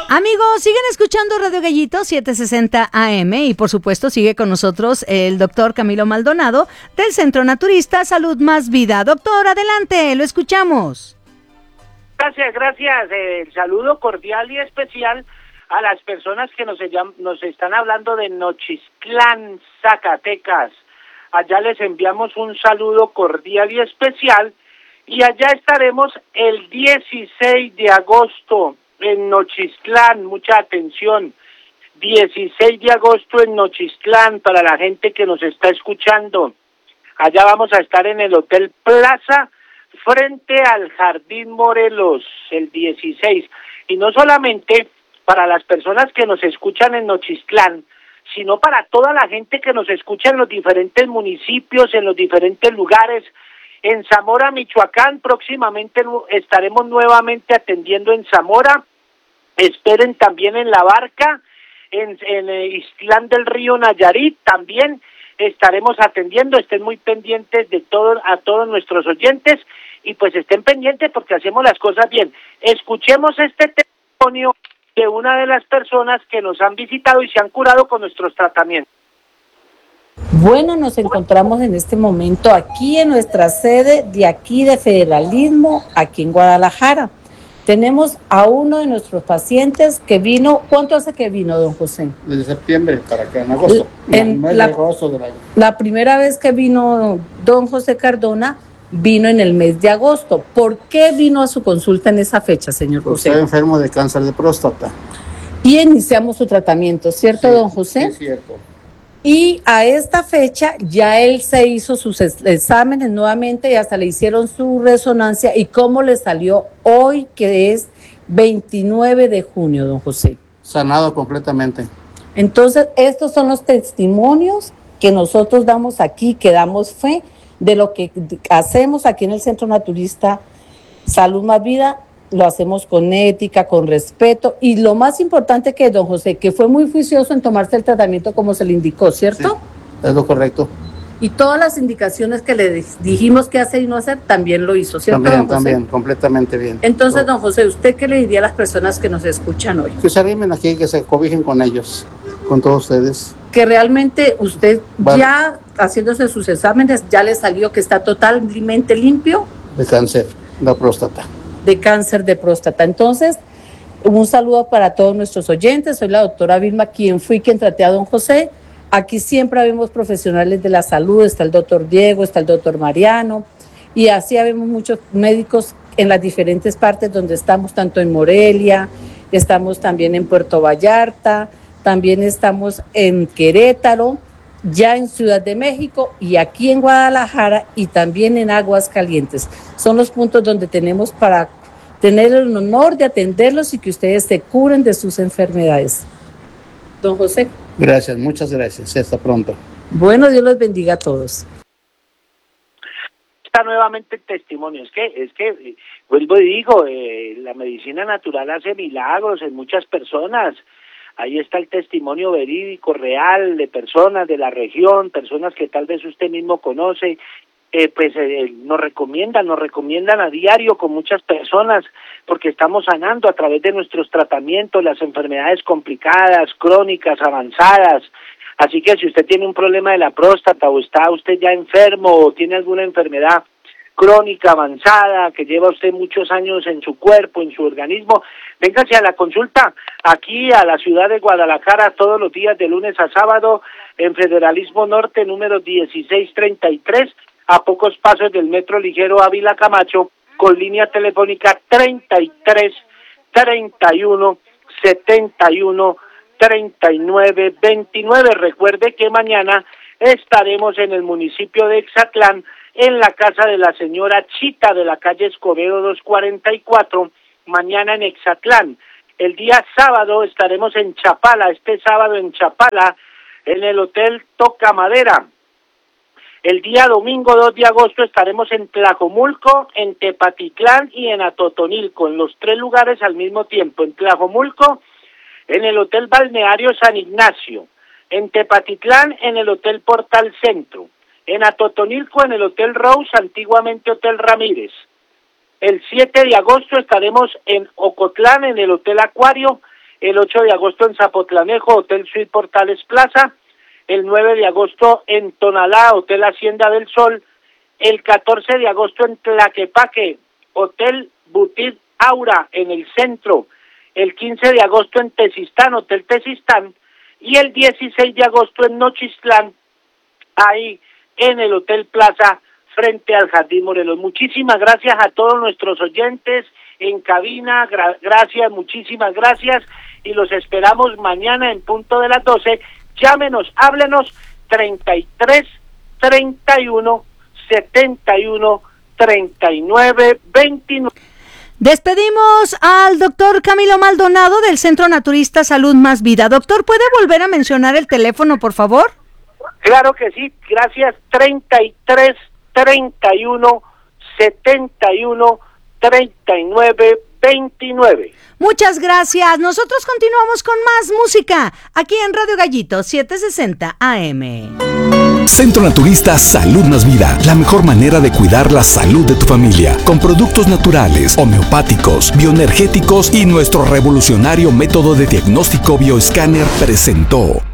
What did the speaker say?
Amigos, siguen escuchando Radio Gallito 760 AM y por supuesto sigue con nosotros el doctor Camilo Maldonado del Centro Naturista Salud Más Vida. Doctor, adelante, lo escuchamos. Gracias. El saludo cordial y especial a las personas que nos están hablando de Nochistlán, Zacatecas. Allá les enviamos un saludo cordial y especial y allá estaremos el 16 de agosto en Nochistlán. Mucha atención, 16 de agosto en Nochistlán para la gente que nos está escuchando. Allá vamos a estar en el Hotel Plaza frente al Jardín Morelos el 16. Y no solamente para las personas que nos escuchan en Nochistlán, sino para toda la gente que nos escucha en los diferentes municipios, en los diferentes lugares. En Zamora, Michoacán, próximamente estaremos nuevamente atendiendo en Zamora. Esperen también en La Barca, en Ixtlán del Río, Nayarit, también estaremos atendiendo. Estén muy pendientes de a todos nuestros oyentes y pues estén pendientes porque hacemos las cosas bien. Escuchemos este testimonio de una de las personas que nos han visitado y se han curado con nuestros tratamientos. Bueno, nos encontramos en este momento aquí en nuestra sede de Federalismo, aquí en Guadalajara. Tenemos a uno de nuestros pacientes que vino. ¿Cuánto hace que vino, don José? Desde septiembre para acá, en agosto. La primera vez que vino don José Cardona vino en el mes de agosto. ¿Por qué vino a su consulta en esa fecha, señor José? Estaba enfermo de cáncer de próstata. Y iniciamos su tratamiento, ¿cierto, sí, don José? Sí, cierto. Y a esta fecha ya él se hizo sus exámenes nuevamente y hasta le hicieron su resonancia. ¿Y cómo le salió hoy, que es 29 de junio, don José? Sanado completamente. Entonces, estos son los testimonios que nosotros damos aquí, que damos fe de lo que hacemos aquí en el Centro Naturista Salud Más Vida. Lo hacemos con ética, con respeto y lo más importante que don José, que fue muy juicioso en tomarse el tratamiento como se le indicó, ¿cierto? Sí, es lo correcto. Y todas las indicaciones que le dijimos qué hacer y no hacer, también lo hizo, ¿cierto, don José? También, completamente bien. Entonces, don José, ¿usted qué le diría a las personas que nos escuchan hoy? Que se arrimen aquí, que se cobijen con ellos, con todos ustedes. Que realmente usted ya haciéndose sus exámenes, ya le salió que está totalmente limpio. De cáncer, la próstata. De cáncer de próstata. Entonces, un saludo para todos nuestros oyentes. Soy la doctora Vilma, quien traté a don José. Aquí siempre habemos profesionales de la salud, está el doctor Diego, está el doctor Mariano, y así habemos muchos médicos en las diferentes partes donde estamos, tanto en Morelia, estamos también en Puerto Vallarta, también estamos en Querétaro, ya en Ciudad de México y aquí en Guadalajara y también en Aguascalientes. Son los puntos donde tenemos para tener el honor de atenderlos y que ustedes se curen de sus enfermedades. Don José. Gracias, muchas gracias. Hasta pronto. Bueno, Dios los bendiga a todos. Está nuevamente el testimonio. Es que vuelvo y digo, la medicina natural hace milagros en muchas personas. Ahí está el testimonio verídico, real, de personas de la región, personas que tal vez usted mismo conoce, nos recomiendan a diario con muchas personas, porque estamos sanando a través de nuestros tratamientos las enfermedades complicadas, crónicas, avanzadas. Así que si usted tiene un problema de la próstata o está usted ya enfermo o tiene alguna enfermedad crónica avanzada que lleva usted muchos años en su cuerpo, en su organismo, véngase a la consulta aquí a la ciudad de Guadalajara todos los días de lunes a sábado en Federalismo Norte número 1633, a pocos pasos del metro ligero Ávila Camacho, con línea telefónica 33 31 71 39 29. Recuerde que mañana estaremos en el municipio de Exatlán, en la casa de la señora Chita de la calle Escobedo 244, mañana en Exatlán. El día sábado estaremos en Chapala, este sábado en Chapala, en el Hotel Toca Madera. El día domingo 2 de agosto estaremos en Tlajomulco, en Tepatitlán y en Atotonilco, en los tres lugares al mismo tiempo. En Tlajomulco, en el Hotel Balneario San Ignacio, en Tepatitlán, en el Hotel Portal Centro, en Atotonilco, en el Hotel Rose, antiguamente Hotel Ramírez. El 7 de agosto estaremos en Ocotlán, en el Hotel Acuario, el 8 de agosto en Zapotlanejo, Hotel Suite Portales Plaza, el 9 de agosto en Tonalá, Hotel Hacienda del Sol, el 14 de agosto en Tlaquepaque, Hotel Boutique Aura en el centro, el 15 de agosto en Tezistán, Hotel Tezistán, y el 16 de agosto en Nochistlán, ahí en el Hotel Plaza, frente al Jardín Morelos. Muchísimas gracias a todos nuestros oyentes en cabina, gracias, muchísimas gracias, y los esperamos mañana en punto de las 12. Llámenos, háblenos, 33 31 71 39 29. Despedimos al doctor Camilo Maldonado del Centro Naturista Salud Más Vida. Doctor, ¿puede volver a mencionar el teléfono, por favor? Claro que sí, gracias, 33 31 71 39 29. Muchas gracias. Nosotros continuamos con más música aquí en Radio Gallito 760 AM. Centro Naturista Salud Más Vida, la mejor manera de cuidar la salud de tu familia, con productos naturales, homeopáticos, bioenergéticos y nuestro revolucionario método de diagnóstico bioescáner presentó